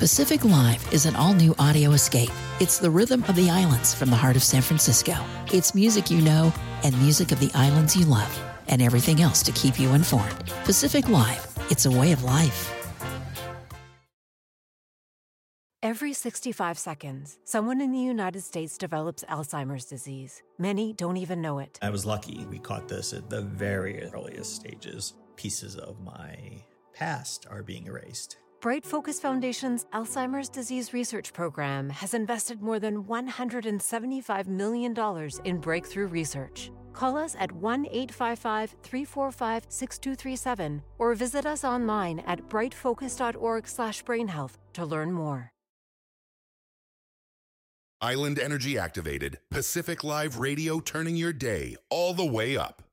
Pacific Live is an all-new audio escape. It's the rhythm of the islands from the heart of San Francisco. It's music you know and music of the islands you love, and everything else to keep you informed. Pacific Live, it's a way of life. Every 65 seconds, someone in the United States develops Alzheimer's disease. Many don't even know it. I was lucky. We caught this at the very earliest stages. Pieces of my past are being erased. Bright Focus Foundation's Alzheimer's Disease Research Program has invested more than $175 million in breakthrough research. Call us at 1-855-345-6237 or visit us online at brightfocus.org/brainhealth to learn more. Island Energy activated. Pacific Live Radio, turning your day all the way up.